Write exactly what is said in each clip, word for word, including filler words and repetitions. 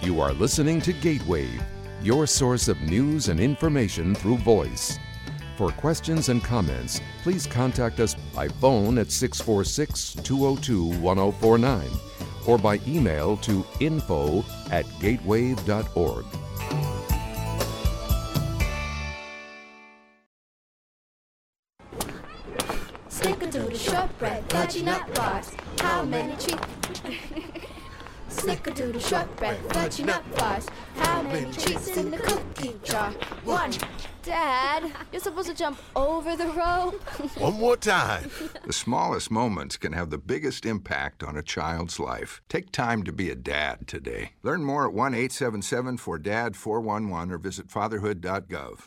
You are listening to Gatewave, your source of news and information through voice. For questions and comments, please contact us by phone at six four six, two zero two, one zero four nine or by email to info at gatewave dot org. Snickerdoodle shortbread, fudgy nut bars. How many treats? Snickerdoodle shortbread, fudgy nut bars. How many treats in the cookie jar? One. Dad, you're supposed to jump over the rope. One more time. The smallest moments can have the biggest impact on a child's life. Take time to be a dad today. Learn more at one eight seven seven four D A D four one one or visit fatherhood dot gov.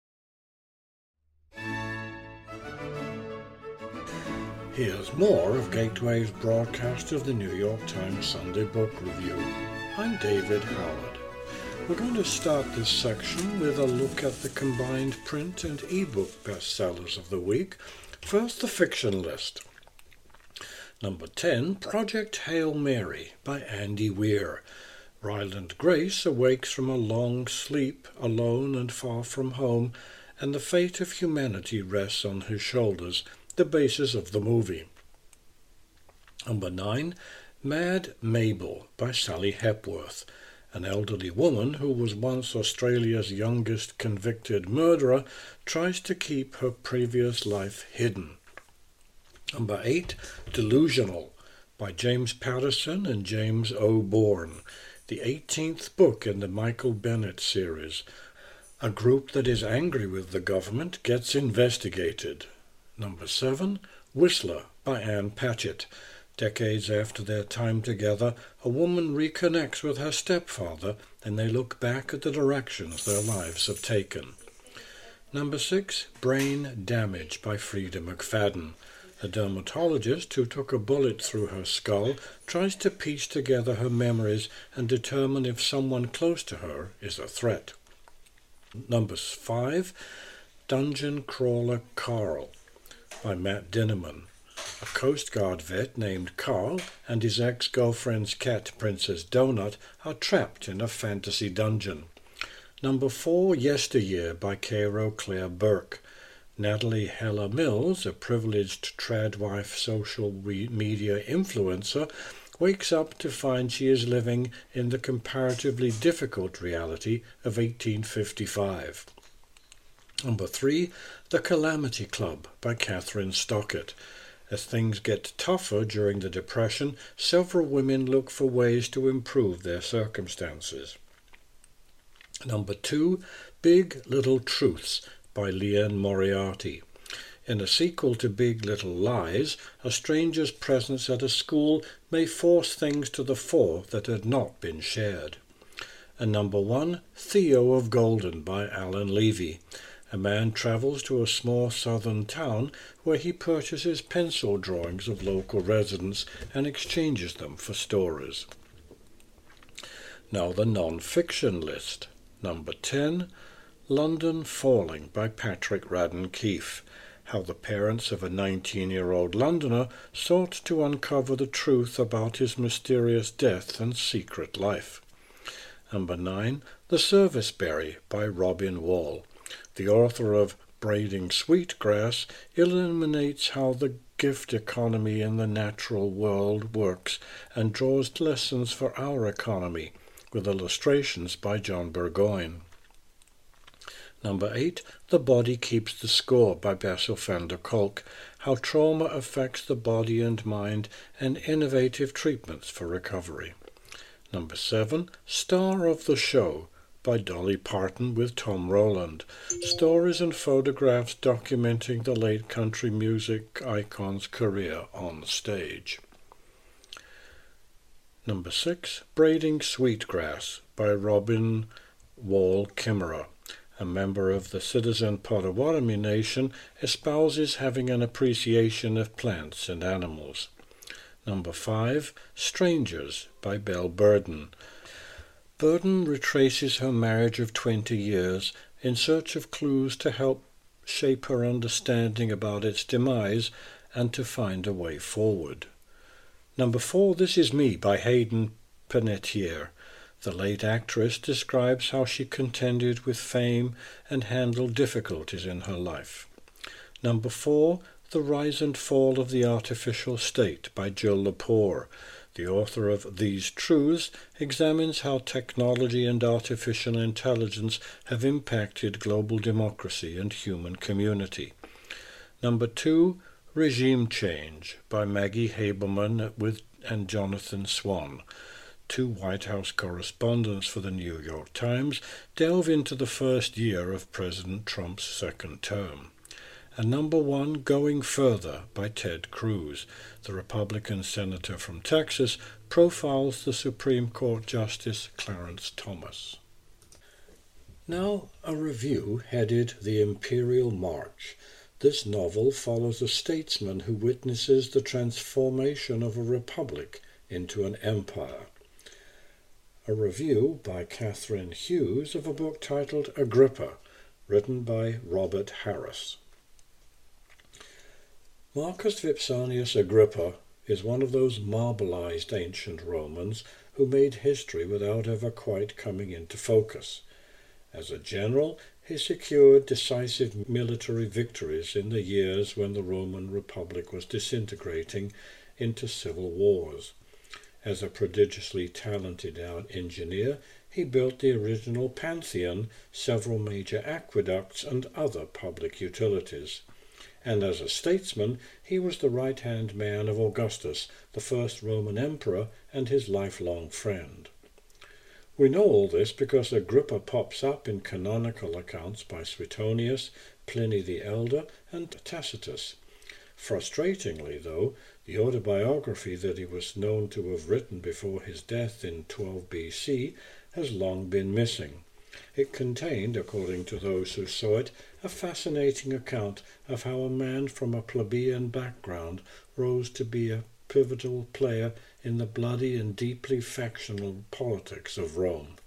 Here's more of Gateway's broadcast of the New York Times Sunday Book Review. I'm David Howard. We're going to start this section with a look at the combined print and ebook bestsellers of the week. First, the fiction list. Number ten, Project Hail Mary by Andy Weir. Ryland Grace awakes from a long sleep, alone and far from home, and the fate of humanity rests on his shoulders, the basis of the movie. Number nine, Mad Mabel by Sally Hepworth. An elderly woman who was once Australia's youngest convicted murderer tries to keep her previous life hidden. Number eight, Delusional by James Patterson and James O. Bourne, the eighteenth book in the Michael Bennett series. A group that is angry with the government gets investigated. Number seven, Whistler by Anne Patchett. Decades after their time together, a woman reconnects with her stepfather and they look back at the directions their lives have taken. Number six, Brain Damage by Frida McFadden. A dermatologist who took a bullet through her skull tries to piece together her memories and determine if someone close to her is a threat. Number five, Dungeon Crawler Carl by Matt Dinneman. A Coast Guard vet named Carl and his ex-girlfriend's cat, Princess Donut, are trapped in a fantasy dungeon. Number four, Yesteryear by Cairo Claire Burke. Natalie Heller Mills, a privileged tradwife social media influencer, wakes up to find she is living in the comparatively difficult reality of eighteen fifty-five. Number three, The Calamity Club by Catherine Stockett. As things get tougher during the Depression, several women look for ways to improve their circumstances. Number two, Big Little Truths by Liane Moriarty. In a sequel to Big Little Lies, a stranger's presence at a school may force things to the fore that had not been shared. And number one, Theo of Golden by Alan Levy. A man travels to a small southern town where he purchases pencil drawings of local residents and exchanges them for stories. Now the non-fiction list. Number ten, London Falling by Patrick Radden Keefe. How the parents of a nineteen-year-old Londoner sought to uncover the truth about his mysterious death and secret life. Number nine, The Serviceberry by Robin Wall. The author of Braiding Sweetgrass illuminates how the gift economy in the natural world works and draws lessons for our economy, with illustrations by John Burgoyne. Number eight, The Body Keeps the Score by Bessel van der Kolk, how trauma affects the body and mind and innovative treatments for recovery. Number seven, Star of the Show by Dolly Parton with Tom Rowland. Stories and photographs documenting the late country music icon's career on the stage. Number six, Braiding Sweetgrass by Robin Wall Kimmerer. A member of the Citizen Potawatomi Nation espouses having an appreciation of plants and animals. Number five, Strangers by Belle Burden. Burden retraces her marriage of twenty years in search of clues to help shape her understanding about its demise and to find a way forward. Number four, This Is Me by Hayden Panettiere. The late actress describes how she contended with fame and handled difficulties in her life. Number four, The Rise and Fall of the Artificial State by Jill Lepore. The author of These Truths examines how technology and artificial intelligence have impacted global democracy and human community. Number two, Regime Change by Maggie Haberman with, and Jonathan Swan. Two White House correspondents for the New York Times delve into the first year of President Trump's second term. And number one, Going Further by Ted Cruz. The Republican senator from Texas profiles the Supreme Court Justice Clarence Thomas. Now a review headed The Imperial March. This novel follows a statesman who witnesses the transformation of a republic into an empire. A review by Catherine Hughes of a book titled Agrippa, written by Robert Harris. Marcus Vipsanius Agrippa is one of those marbleized ancient Romans who made history without ever quite coming into focus. As a general, he secured decisive military victories in the years when the Roman Republic was disintegrating into civil wars. As a prodigiously talented engineer, he built the original Pantheon, several major aqueducts, and other public utilities. And as a statesman, he was the right-hand man of Augustus, the first Roman emperor, and his lifelong friend. We know all this because Agrippa pops up in canonical accounts by Suetonius, Pliny the Elder, and Tacitus. Frustratingly, though, the autobiography that he was known to have written before his death in twelve B C has long been missing. It contained, according to those who saw it, a fascinating account of how a man from a plebeian background rose to be a pivotal player in the bloody and deeply factional politics of Rome.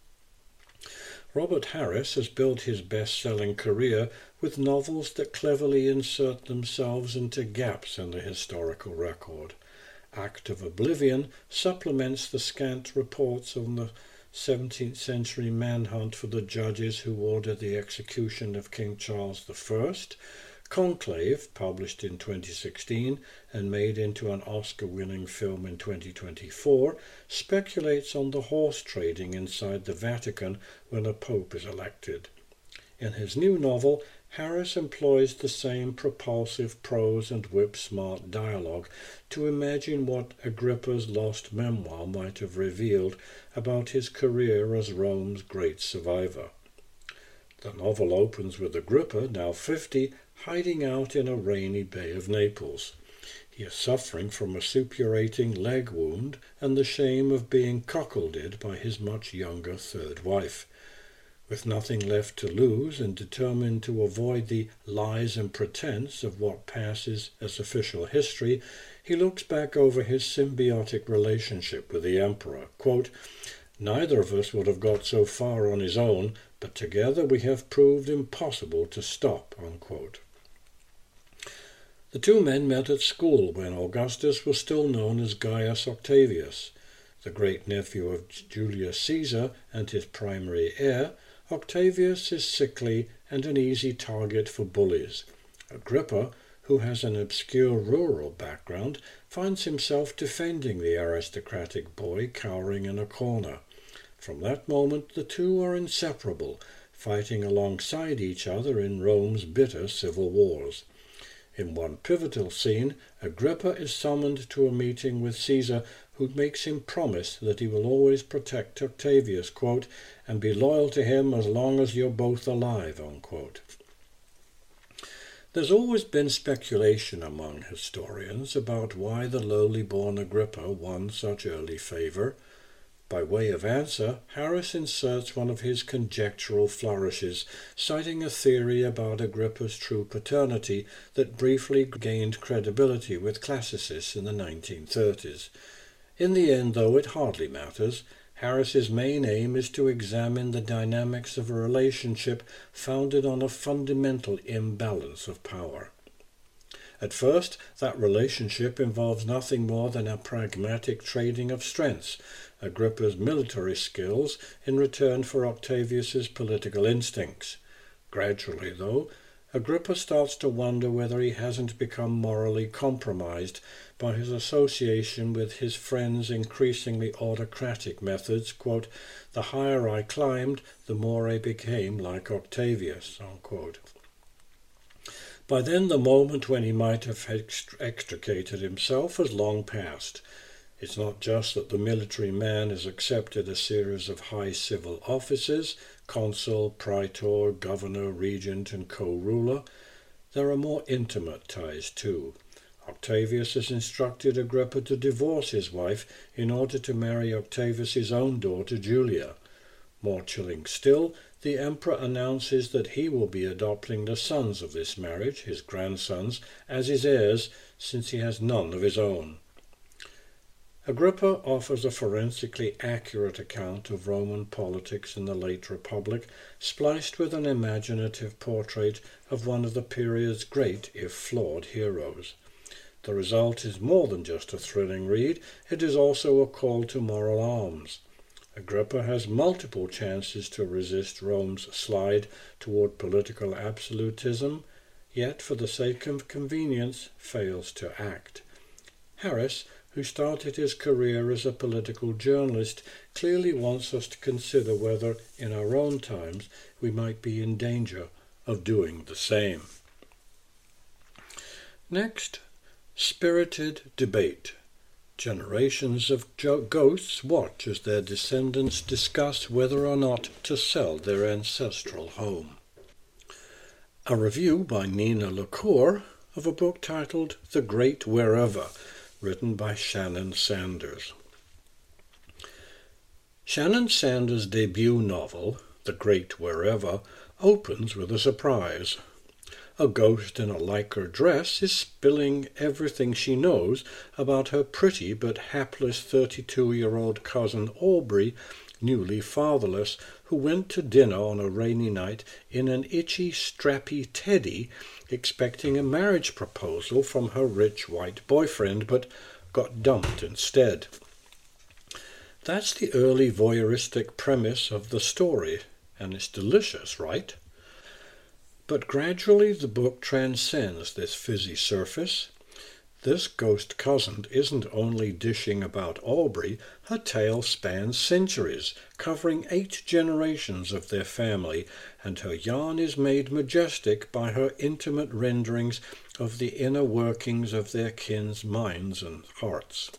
Robert Harris has built his best-selling career with novels that cleverly insert themselves into gaps in the historical record. Act of Oblivion supplements the scant reports on the seventeenth century manhunt for the judges who ordered the execution of King Charles the First. Conclave, published in twenty sixteen and made into an Oscar-winning film in twenty twenty-four, speculates on the horse trading inside the Vatican when a pope is elected. In his new novel, Harris employs the same propulsive prose and whip-smart dialogue to imagine what Agrippa's lost memoir might have revealed about his career as Rome's great survivor. The novel opens with Agrippa, now fifty, hiding out in a rainy bay of Naples. He is suffering from a suppurating leg wound and the shame of being cuckolded by his much younger third wife. With nothing left to lose and determined to avoid the lies and pretense of what passes as official history, he looks back over his symbiotic relationship with the emperor. Quote, "Neither of us would have got so far on his own, but together we have proved impossible to stop." Unquote. The two men met at school when Augustus was still known as Gaius Octavius. The great-nephew of Julius Caesar and his primary heir, Octavius is sickly and an easy target for bullies. Agrippa, who has an obscure rural background, finds himself defending the aristocratic boy cowering in a corner. From that moment the two are inseparable, fighting alongside each other in Rome's bitter civil wars. In one pivotal scene, Agrippa is summoned to a meeting with Caesar, who makes him promise that he will always protect Octavius, quote, "and be loyal to him as long as you're both alive," unquote. There's always been speculation among historians about why the lowly-born Agrippa won such early favor. By way of answer, Harris inserts one of his conjectural flourishes, citing a theory about Agrippa's true paternity that briefly gained credibility with classicists in the nineteen thirties. In the end, though, it hardly matters. Harris's main aim is to examine the dynamics of a relationship founded on a fundamental imbalance of power. At first, that relationship involves nothing more than a pragmatic trading of strengths, Agrippa's military skills in return for Octavius's political instincts. Gradually, though, Agrippa starts to wonder whether he hasn't become morally compromised by his association with his friend's increasingly autocratic methods. Quote, "The higher I climbed, the more I became like Octavius." Unquote. By then, the moment when he might have extricated himself has long passed. It's not just that the military man has accepted a series of high civil offices, consul, praetor, governor, regent, and co-ruler. There are more intimate ties too. Octavius has instructed Agrippa to divorce his wife in order to marry Octavius's own daughter Julia. More chilling still, the emperor announces that he will be adopting the sons of this marriage, his grandsons, as his heirs, since he has none of his own. Agrippa offers a forensically accurate account of Roman politics in the late Republic, spliced with an imaginative portrait of one of the period's great, if flawed, heroes. The result is more than just a thrilling read, it is also a call to moral arms. Agrippa has multiple chances to resist Rome's slide toward political absolutism, yet for the sake of convenience fails to act. Harris, who started his career as a political journalist, clearly wants us to consider whether, in our own times, we might be in danger of doing the same. Next, spirited debate. Generations of ghosts watch as their descendants discuss whether or not to sell their ancestral home. A review by Nina LaCour of a book titled The Great Wherever, written by Shannon Sanders. Shannon Sanders' debut novel, The Great Wherever, opens with a surprise. A ghost in a lycra dress is spilling everything she knows about her pretty but hapless thirty-two-year-old cousin Aubrey, newly fatherless, who went to dinner on a rainy night in an itchy, strappy teddy, expecting a marriage proposal from her rich white boyfriend, but got dumped instead. That's the early voyeuristic premise of the story, and it's delicious, right? But gradually the book transcends this fizzy surface. This ghost cousin isn't only dishing about Aubrey, her tale spans centuries, covering eight generations of their family, and her yarn is made majestic by her intimate renderings of the inner workings of their kin's minds and hearts.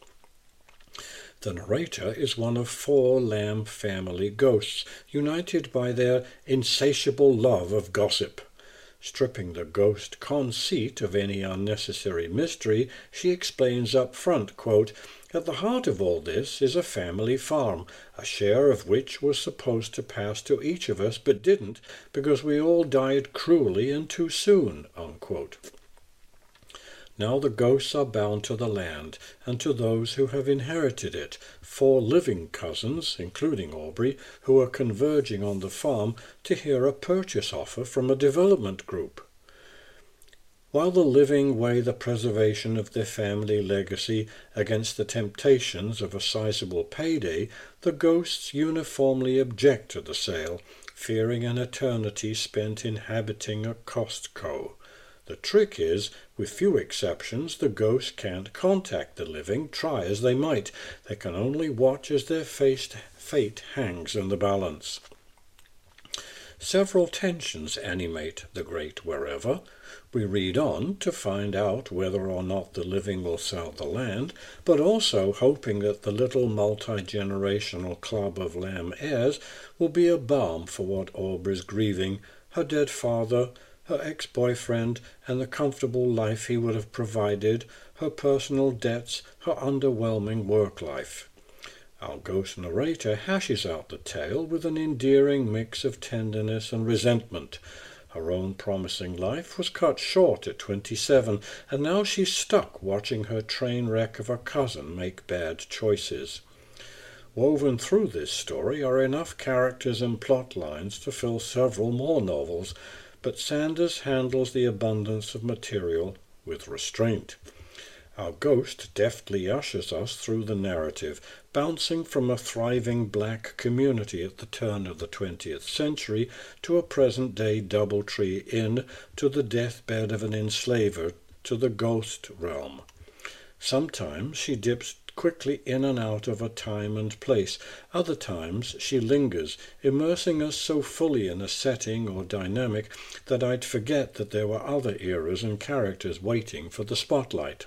The narrator is one of four Lamb family ghosts, united by their insatiable love of gossip. Stripping the ghost conceit of any unnecessary mystery, she explains up front, quote, "At the heart of all this is a family farm, a share of which was supposed to pass to each of us, but didn't, because we all died cruelly and too soon," unquote. Now the ghosts are bound to the land, and to those who have inherited it, four living cousins, including Aubrey, who are converging on the farm to hear a purchase offer from a development group. While the living weigh the preservation of their family legacy against the temptations of a sizable payday, the ghosts uniformly object to the sale, fearing an eternity spent inhabiting a Costco. The trick is, with few exceptions, the ghosts can't contact the living, try as they might. They can only watch as their fate hangs in the balance. Several tensions animate The Great Wherever. We read on to find out whether or not the living will sell the land, but also hoping that the little multi-generational club of Lamb heirs will be a balm for what Aubrey's grieving, her dead father, her ex-boyfriend, and the comfortable life he would have provided, her personal debts, her underwhelming work life. Our ghost narrator hashes out the tale with an endearing mix of tenderness and resentment. Her own promising life was cut short at twenty-seven, and now she's stuck watching her train wreck of a cousin make bad choices. Woven through this story are enough characters and plot lines to fill several more novels, but Sanders handles the abundance of material with restraint. Our ghost deftly ushers us through the narrative, bouncing from a thriving black community at the turn of the twentieth century to a present-day Doubletree Inn, to the deathbed of an enslaver, to the ghost realm. Sometimes she dips quickly in and out of a time and place. Other times she lingers, immersing us so fully in a setting or dynamic that I'd forget that there were other eras and characters waiting for the spotlight.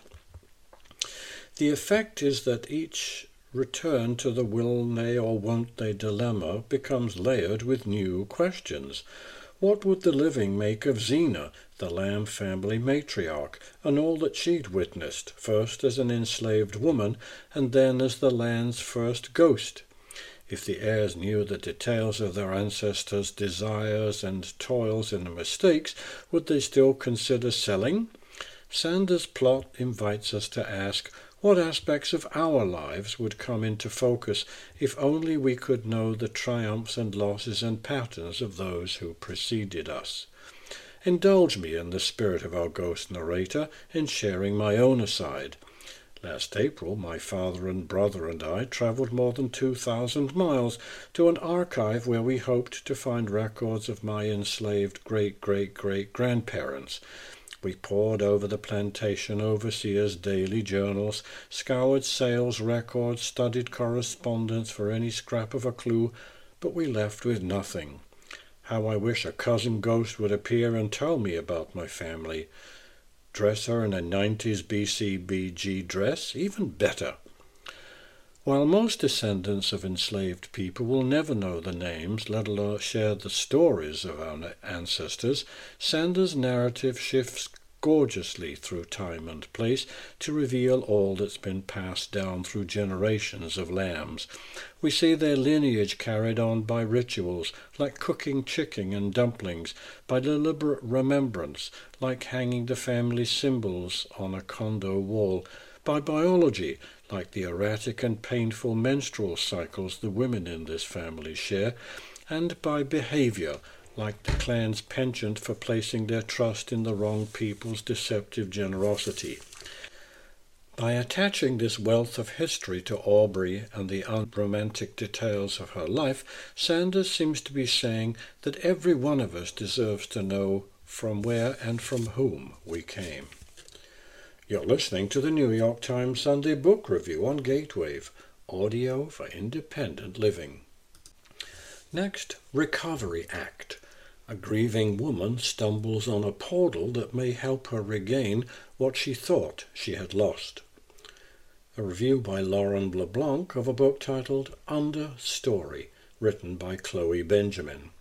The effect is that each return to the will they or won't they dilemma becomes layered with new questions. What would the living make of Zena, the Lamb family matriarch, and all that she'd witnessed, first as an enslaved woman, and then as the land's first ghost? If the heirs knew the details of their ancestors' desires and toils and mistakes, would they still consider selling? Sanders' plot invites us to ask, what aspects of our lives would come into focus if only we could know the triumphs and losses and patterns of those who preceded us? Indulge me in the spirit of our ghost narrator in sharing my own aside. Last April, my father and brother and I travelled more than two thousand miles to an archive where we hoped to find records of my enslaved great-great-great-grandparents. We pored over the plantation overseer's daily journals, scoured sales records, studied correspondence for any scrap of a clue, but we left with nothing. How I wish a cousin ghost would appear and tell me about my family. Dress her in a nineties B C B G dress? Even better. While most descendants of enslaved people will never know the names, let alone share the stories of our ancestors, Sanders' narrative shifts gorgeously through time and place to reveal all that's been passed down through generations of lambs. We see their lineage carried on by rituals, like cooking chicken and dumplings, by deliberate remembrance, like hanging the family symbols on a condo wall, by biology, like the erratic and painful menstrual cycles the women in this family share, and by behavior, like the clan's penchant for placing their trust in the wrong people's deceptive generosity. By attaching this wealth of history to Aubrey and the unromantic details of her life, Sanders seems to be saying that every one of us deserves to know from where and from whom we came. You're listening to the New York Times Sunday Book Review on Gatewave, audio for independent living. Next, Recovery Act. A grieving woman stumbles on a portal that may help her regain what she thought she had lost. A review by Lauren LeBlanc of a book titled Under Story, written by Chloe Benjamin.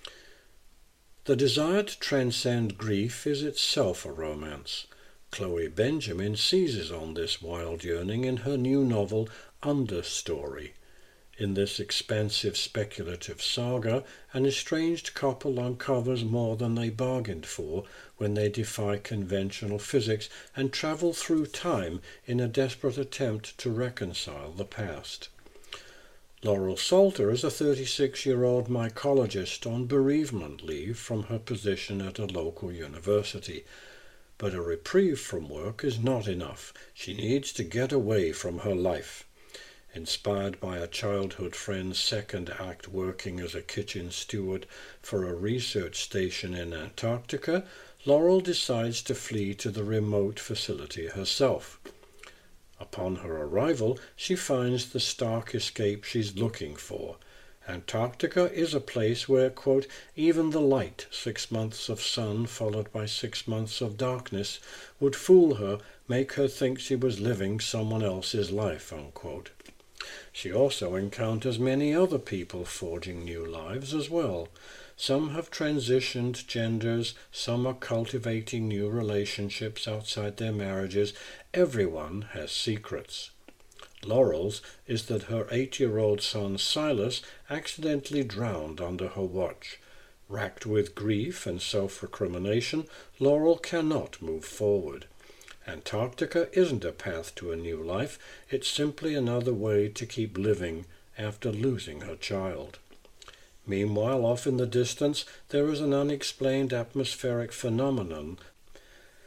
The desire to transcend grief is itself a romance. Chloe Benjamin seizes on this wild yearning in her new novel, Understory. In this expansive speculative saga, an estranged couple uncovers more than they bargained for when they defy conventional physics and travel through time in a desperate attempt to reconcile the past. Laurel Salter is a thirty-six-year-old mycologist on bereavement leave from her position at a local university. But a reprieve from work is not enough. She needs to get away from her life. Inspired by a childhood friend's second act working as a kitchen steward for a research station in Antarctica, Laurel decides to flee to the remote facility herself. Upon her arrival, she finds the stark escape she's looking for. Antarctica is a place where, quote, even the light, six months of sun followed by six months of darkness, would fool her, make her think she was living someone else's life, unquote. She also encounters many other people forging new lives as well. Some have transitioned genders, some are cultivating new relationships outside their marriages. Everyone has secrets. Laurel's is that her eight-year-old son Silas accidentally drowned under her watch. Racked with grief and self-recrimination, Laurel cannot move forward. Antarctica isn't a path to a new life, it's simply another way to keep living after losing her child. Meanwhile, off in the distance, there is an unexplained atmospheric phenomenon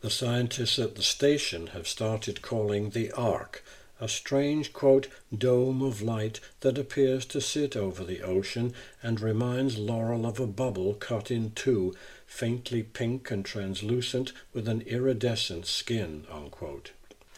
The scientists at the station have started calling the Ark a strange, quote, dome of light that appears to sit over the ocean and reminds Laurel of a bubble cut in two, faintly pink and translucent with an iridescent skin, unquote.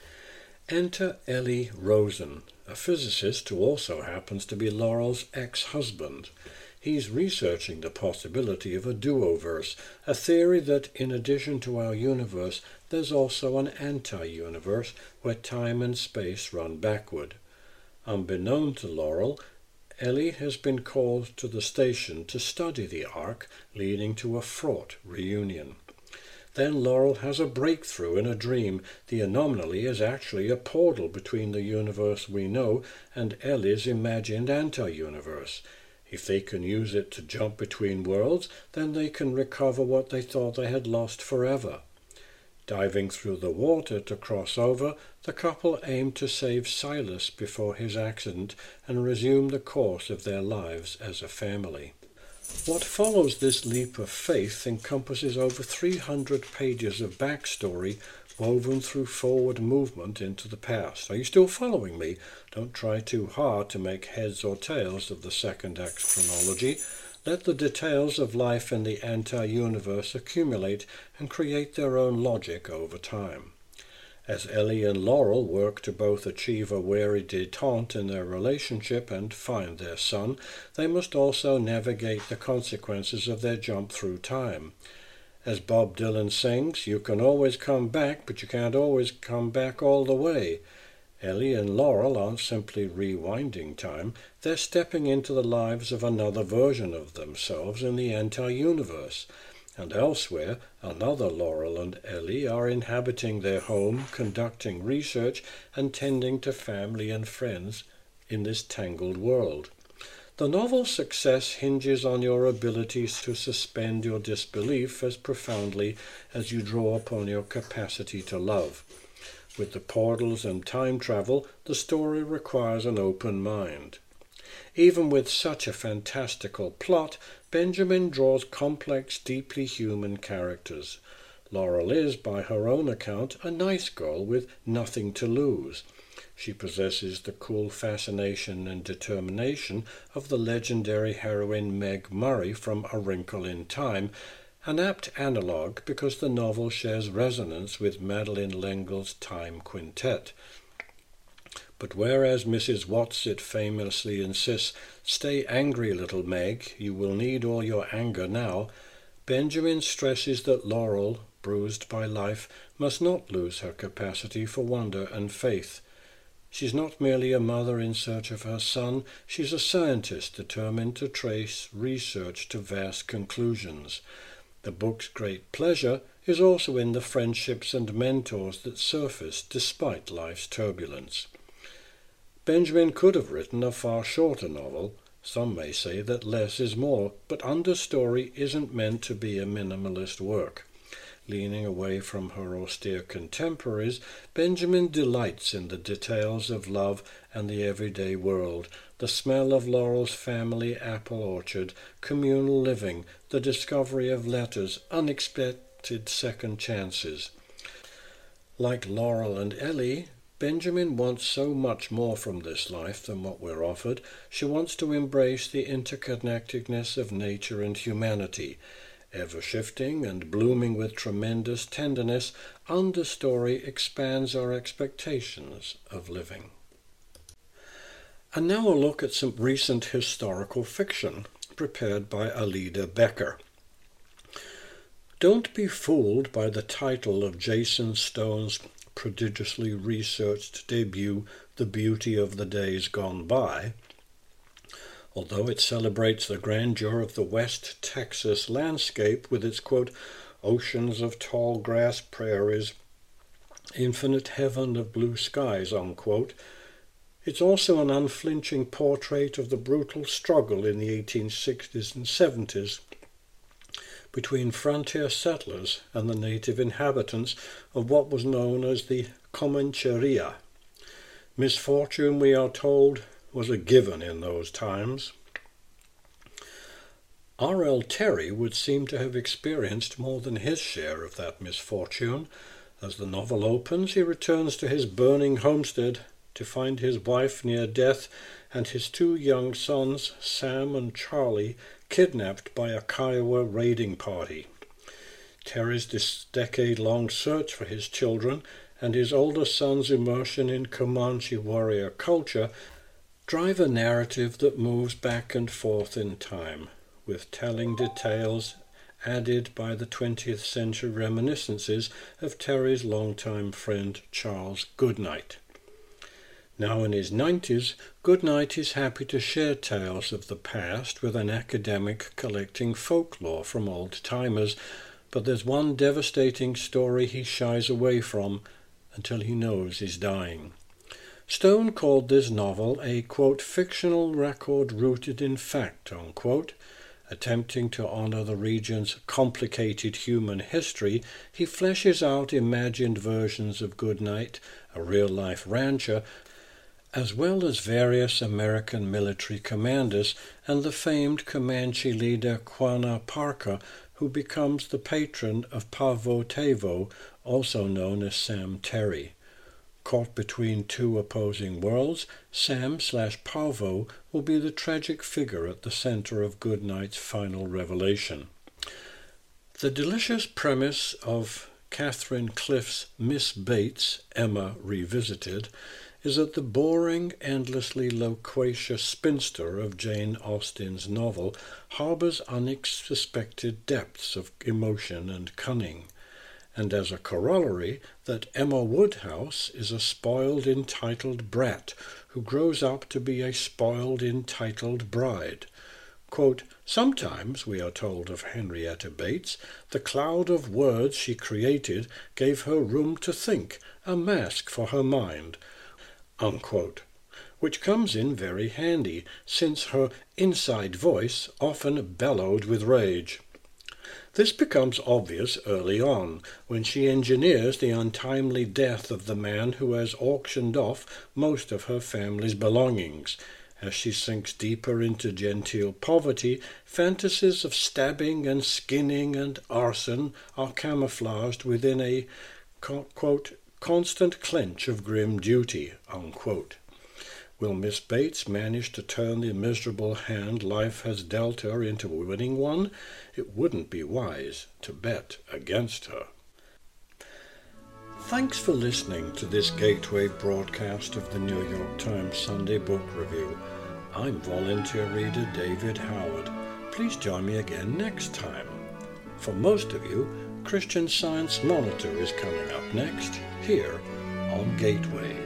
Enter Ellie Rosen, a physicist who also happens to be Laurel's ex-husband. He's researching the possibility of a duoverse, a theory that, in addition to our universe, there's also an anti-universe where time and space run backward. Unbeknown to Laurel, Ellie has been called to the station to study the Ark, leading to a fraught reunion. Then Laurel has a breakthrough in a dream. The anomaly is actually a portal between the universe we know and Ellie's imagined anti-universe. If they can use it to jump between worlds, then they can recover what they thought they had lost forever. Diving through the water to cross over, the couple aim to save Silas before his accident and resume the course of their lives as a family. What follows this leap of faith encompasses over three hundred pages of backstory woven through forward movement into the past. Are you still following me? Don't try too hard to make heads or tails of the second act's chronology. Let the details of life in the anti-universe accumulate and create their own logic over time. As Ellie and Laurel work to both achieve a wary détente in their relationship and find their son, they must also navigate the consequences of their jump through time. As Bob Dylan sings, you can always come back, but you can't always come back all the way. Ellie and Laurel aren't simply rewinding time, they're stepping into the lives of another version of themselves in the anti-universe. And elsewhere, another Laurel and Ellie are inhabiting their home, conducting research, and tending to family and friends in this tangled world. The novel's success hinges on your abilities to suspend your disbelief as profoundly as you draw upon your capacity to love. With the portals and time travel, the story requires an open mind. Even with such a fantastical plot, Benjamin draws complex, deeply human characters. Laurel is, by her own account, a nice girl with nothing to lose. She possesses the cool fascination and determination of the legendary heroine Meg Murray from A Wrinkle in Time, an apt analogue because the novel shares resonance with Madeleine L'Engle's Time Quintet. But whereas Missus Watsit famously insists, "Stay angry, little Meg, you will need all your anger now," Benjamin stresses that Laurel, bruised by life, must not lose her capacity for wonder and faith. She's not merely a mother in search of her son, she's a scientist determined to trace research to vast conclusions. The book's great pleasure is also in the friendships and mentors that surface despite life's turbulence. Benjamin could have written a far shorter novel. Some may say that less is more, but Understory isn't meant to be a minimalist work. Leaning away from her austere contemporaries, Benjamin delights in the details of love and the everyday world, the smell of Laurel's family apple orchard, communal living, the discovery of letters, unexpected second chances. Like Laurel and Ellie, Benjamin wants so much more from this life than what we're offered. She wants to embrace the interconnectedness of nature and humanity. Ever-shifting and blooming with tremendous tenderness, Understory expands our expectations of living. And now a look at some recent historical fiction prepared by Alida Becker. Don't be fooled by the title of Jason Stone's prodigiously researched debut, The Beauty of the Days Gone By. Although it celebrates the grandeur of the West Texas landscape with its, quote, oceans of tall grass prairies, infinite heaven of blue skies, unquote, it's also an unflinching portrait of the brutal struggle in the eighteen sixties and seventies between frontier settlers and the native inhabitants of what was known as the Comancheria. Misfortune, we are told, was a given in those times. R L Terry would seem to have experienced more than his share of that misfortune. As the novel opens, he returns to his burning homestead to find his wife near death and his two young sons, Sam and Charlie, kidnapped by a Kiowa raiding party. Terry's this decade-long search for his children and his older son's immersion in Comanche warrior culture drive a narrative that moves back and forth in time, with telling details added by the twentieth century reminiscences of Terry's longtime friend Charles Goodnight. Now in his nineties, Goodnight is happy to share tales of the past with an academic collecting folklore from old-timers, but there's one devastating story he shies away from until he knows he's dying. Stone called this novel a, quote, fictional record rooted in fact, unquote. Attempting to honor the region's complicated human history, he fleshes out imagined versions of Goodnight, a real-life rancher, as well as various American military commanders and the famed Comanche leader Quanah Parker, who becomes the patron of Pavo Tevo, also known as Sam Terry. Caught between two opposing worlds, Sam slash Pavo will be the tragic figure at the center of Goodnight's final revelation. The delicious premise of Catherine Cliff's Miss Bates, Emma Revisited, is that the boring, endlessly loquacious spinster of Jane Austen's novel harbors unsuspected depths of emotion and cunning, and as a corollary that Emma Woodhouse is a spoiled, entitled brat who grows up to be a spoiled, entitled bride. Quote, sometimes, we are told of Henrietta Bates, the cloud of words she created gave her room to think, a mask for her mind, unquote, which comes in very handy, since her inside voice often bellowed with rage. This becomes obvious early on, when she engineers the untimely death of the man who has auctioned off most of her family's belongings. As she sinks deeper into genteel poverty, fantasies of stabbing and skinning and arson are camouflaged within a, quote, constant clench of grim duty, unquote. Will Miss Bates manage to turn the miserable hand life has dealt her into a winning one? It wouldn't be wise to bet against her. Thanks for listening to this Gateway broadcast of the New York Times Sunday Book Review. I'm volunteer reader David Howard. Please join me again next time. For most of you, Christian Science Monitor is coming up next, here on Gateway.